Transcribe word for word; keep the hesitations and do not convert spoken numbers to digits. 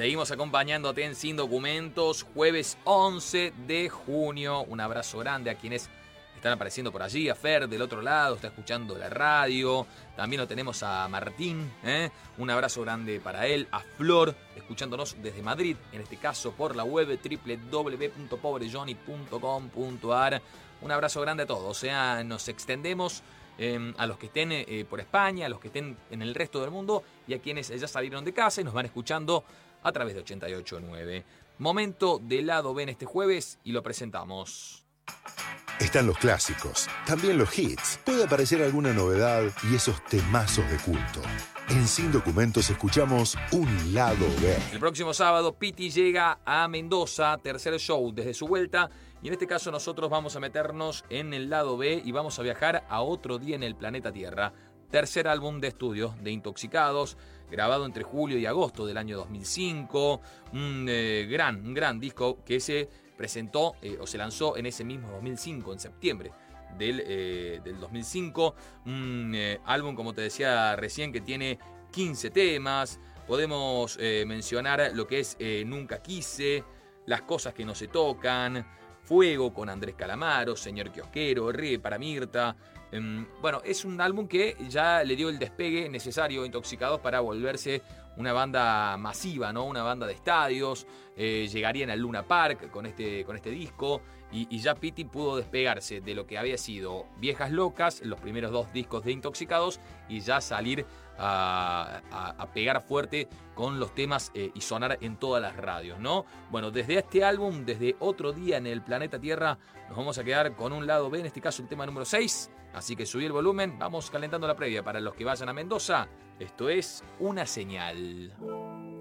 Seguimos acompañándote en Sin Documentos, jueves once de junio. Un abrazo grande a quienes están apareciendo por allí. A Fer del otro lado, está escuchando la radio. También lo tenemos a Martín, ¿eh? Un abrazo grande para él. A Flor, escuchándonos desde Madrid, en este caso por la web doble u doble u doble u punto pobre johnny punto com punto a r. Un abrazo grande a todos. O sea, nos extendemos eh, a los que estén eh, por España, a los que estén en el resto del mundo y a quienes ya salieron de casa y nos van escuchando a través de ochenta y ocho punto nueve. Momento del lado B en este jueves y lo presentamos. Están los clásicos, también los hits. Puede aparecer alguna novedad y esos temazos de culto. En Sin Documentos escuchamos un lado B. El próximo sábado Piti llega a Mendoza, tercer show desde su vuelta. Y en este caso nosotros vamos a meternos en el lado B y vamos a viajar a otro día en el planeta Tierra. Tercer álbum de estudio de Intoxicados, grabado entre julio y agosto del año dos mil cinco. Un eh, gran, un gran disco que se presentó eh, o se lanzó en ese mismo dos mil cinco, en septiembre del, eh, del dos mil cinco. Un eh, álbum, como te decía recién, que tiene quince temas. Podemos eh, mencionar lo que es eh, Nunca Quise, Las Cosas que No Se Tocan, Fuego con Andrés Calamaro, Señor Kiosquero, Ríe para Mirta. Eh, bueno, es un álbum que ya le dio el despegue necesario a Intoxicados para volverse una banda masiva, ¿no? Una banda de estadios. Eh, llegarían al Luna Park con este, con este disco. Y, y ya Piti pudo despegarse de lo que había sido Viejas Locas, los primeros dos discos de Intoxicados, y ya salir a, a, a pegar fuerte con los temas eh, y sonar en todas las radios, ¿no? Bueno, desde este álbum, desde Otro Día en el Planeta Tierra, nos vamos a quedar con un lado B, en este caso el tema número seis. Así que subí el volumen, vamos calentando la previa para los que vayan a Mendoza. Esto es Una Señal.